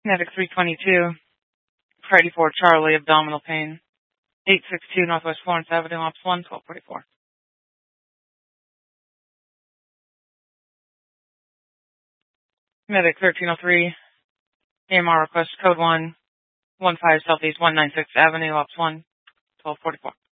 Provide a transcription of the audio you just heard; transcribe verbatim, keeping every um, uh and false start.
Medic three twenty-two, Freddy four Charlie, abdominal pain. eight sixty-two Northwest Florence Avenue, Ops one, twelve forty-four. Medic thirteen oh three, A M R request code one, one five Southeast one ninety-sixth Avenue, Ops one, twelve forty-four.